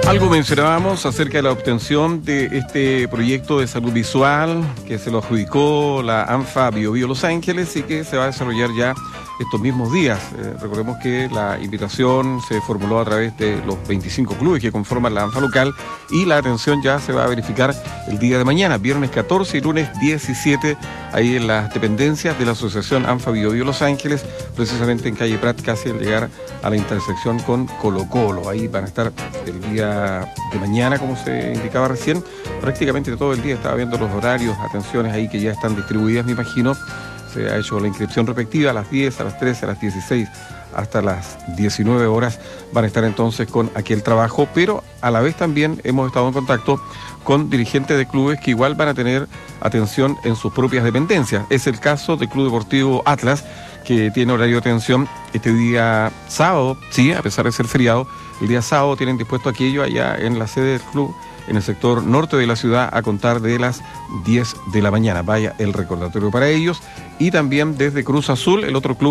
Algo mencionábamos acerca de la obtención de este proyecto de salud visual que se lo adjudicó la ANFA Bio Bio Los Ángeles y que se va a desarrollar ya estos mismos días. Recordemos que la invitación se formuló a través de los 25 clubes que conforman la ANFA local y la atención ya se va a verificar el día de mañana, viernes 14 y lunes 17, ahí en las dependencias de la Asociación ANFA Bio Bio Los Ángeles, precisamente en calle Prat, casi al llegar a la intersección con Colo Colo. Ahí van a estar el día de mañana, como se indicaba recién, prácticamente todo el día. Estaba viendo los horarios, atenciones ahí que ya están distribuidas, me imagino. Se ha hecho la inscripción respectiva a las 10, a las 13, a las 16, hasta las 19 horas van a estar entonces con aquel trabajo, pero a la vez también hemos estado en contacto con dirigentes de clubes que igual van a tener atención en sus propias dependencias. Es el caso del Club Deportivo Atlas, que tiene horario de atención este día sábado, sí, a pesar de ser feriado, el día sábado tienen dispuesto aquello allá en la sede del club, en el sector norte de la ciudad, a contar de las 10 de la mañana. Vaya el recordatorio para ellos. Y también desde Cruz Azul, el otro club